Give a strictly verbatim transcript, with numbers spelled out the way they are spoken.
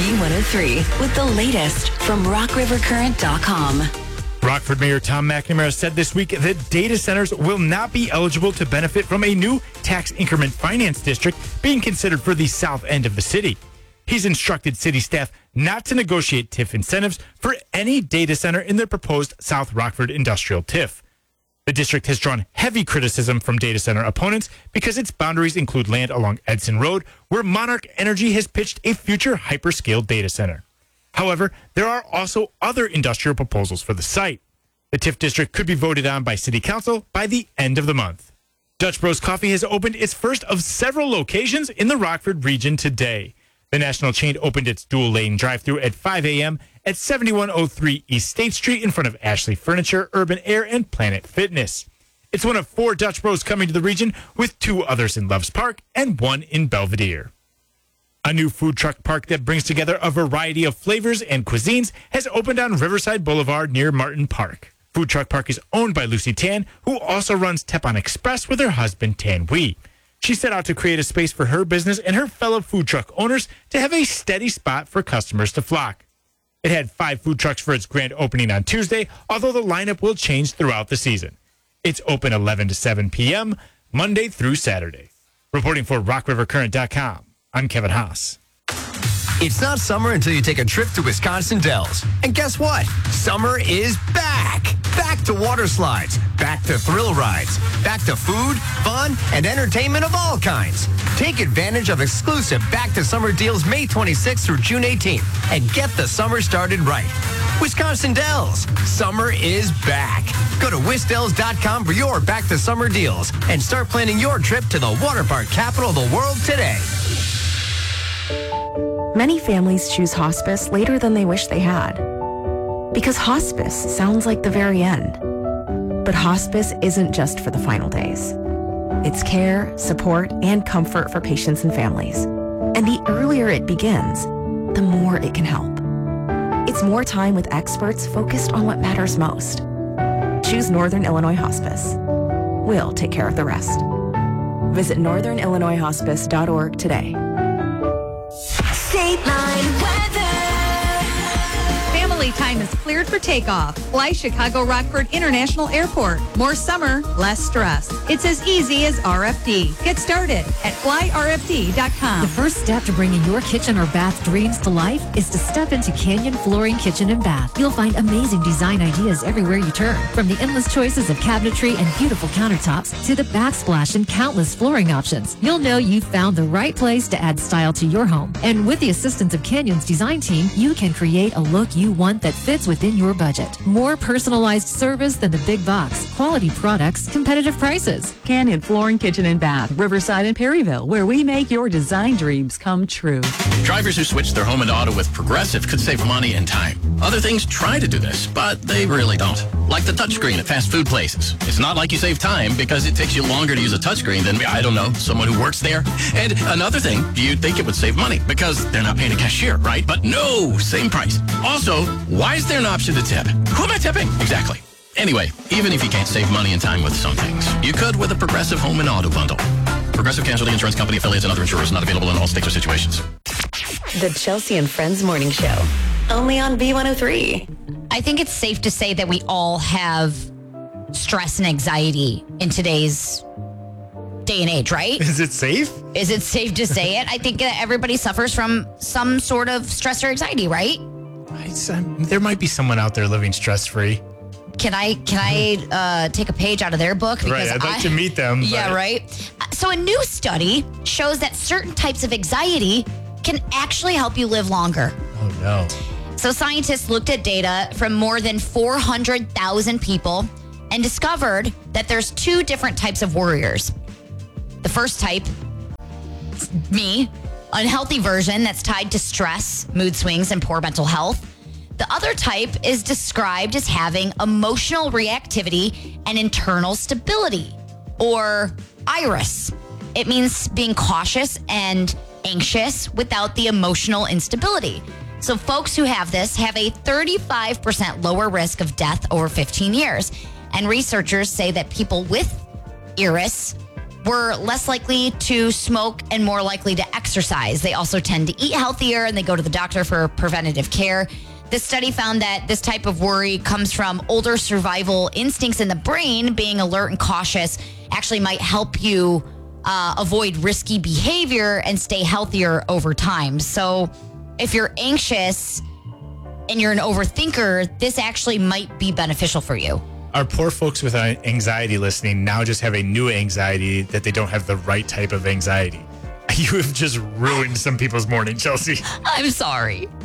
B one oh three with the latest from rock river current dot com. Rockford Mayor Tom McNamara said this week that data centers will not be eligible to benefit from a new tax increment finance district being considered for the south end of the city. He's instructed city staff not to negotiate T I F incentives for any data center in the proposed South Rockford Industrial T I F. The district has drawn heavy criticism from data center opponents because its boundaries include land along Edson Road, where Monarch Energy has pitched a future hyperscale data center. However, there are also other industrial proposals for the site. The T I F district could be voted on by City Council by the end of the month. Dutch Bros Coffee has opened its first of several locations in the Rockford region today. The national chain opened its dual-lane drive-thru at five a.m. at seventy-one oh three East State Street in front of Ashley Furniture, Urban Air, and Planet Fitness. It's one of four Dutch Bros coming to the region, with two others in Loves Park and one in Belvedere. A new food truck park that brings together a variety of flavors and cuisines has opened on Riverside Boulevard near Martin Park. Food Truck Park is owned by Lucy Tan, who also runs Tepon Express with her husband, Tan Wee. She set out to create a space for her business and her fellow food truck owners to have a steady spot for customers to flock. It had five food trucks for its grand opening on Tuesday, although the lineup will change throughout the season. It's open eleven to seven p.m., Monday through Saturday. Reporting for rock river current dot com, I'm Kevin Haas. It's not summer until you take a trip to Wisconsin Dells. And guess what? Summer is back. Back to water slides, back to thrill rides, back to food, fun, and entertainment of all kinds. Take advantage of exclusive Back to Summer deals May twenty-sixth through June eighteenth and get the summer started right. Wisconsin Dells, summer is back. Go to wisdells dot com for your Back to Summer deals and start planning your trip to the water park capital of the world today. Many families choose hospice later than they wish they had. Because hospice sounds like the very end. But hospice isn't just for the final days. It's care, support, and comfort for patients and families. And the earlier it begins, the more it can help. It's more time with experts focused on what matters most. Choose Northern Illinois Hospice. We'll take care of the rest. Visit northern illinois hospice dot org today. State Line weather. Family time is cleared for takeoff. Fly Chicago Rockford International Airport. More summer, less stress. It's as easy as R F D. Get started at fly r f d dot com. The first step to bringing your kitchen or bath dreams to life is to step into Canyon Flooring Kitchen and Bath. You'll find amazing design ideas everywhere you turn. From the endless choices of cabinetry and beautiful countertops to the backsplash and countless flooring options, you'll know you've found the right place to add style to your home. And with the assistance of Canyon's design team, you can create a look you want that fits within your budget. More personalized service than the big box. Quality products, competitive prices. Canyon Flooring Kitchen and Bath, Riverside and Perryville, where we make your design dreams come true. Drivers who switch their home and auto with Progressive could save money and time. Other things try to do this, but they really don't. Like the touchscreen at fast food places. It's not like you save time because it takes you longer to use a touchscreen than, I don't know, someone who works there. And another thing, you'd think it would save money because they're not paying a cashier, right? But no, same price. Also, why is there an option to tip? Who am I tipping? Exactly. Anyway, even if you can't save money and time with some things, you could with a Progressive Home and Auto Bundle. Progressive Casualty Insurance Company affiliates and other insurers not available in all states or situations. The Chelsea and Friends Morning Show. Only on B one oh three. I think it's safe to say that we all have stress and anxiety in today's day and age, right? Is it safe? Is it safe to say it? I think that everybody suffers from some sort of stress or anxiety, right? There might be someone out there living stress-free. Can I can I uh, take a page out of their book? Because right, I'd like I, to meet them. Yeah, but... right. So a new study shows that certain types of anxiety can actually help you live longer. Oh, no. So scientists looked at data from more than four hundred thousand people and discovered that there's two different types of worriers. The first type, me, unhealthy version that's tied to stress, mood swings, and poor mental health. The other type is described as having emotional reactivity and internal stability, or IRIS. It means being cautious and anxious without the emotional instability. So folks who have this have a thirty-five percent lower risk of death over fifteen years. And researchers say that people with IRIS were less likely to smoke and more likely to exercise. They also tend to eat healthier and they go to the doctor for preventative care. This study found that this type of worry comes from older survival instincts in the brain. Being alert and cautious actually might help you uh, avoid risky behavior and stay healthier over time. So if you're anxious and you're an overthinker, this actually might be beneficial for you. Our poor folks with anxiety listening now just have a new anxiety that they don't have the right type of anxiety. You have just ruined some people's morning, Chelsea. I'm sorry.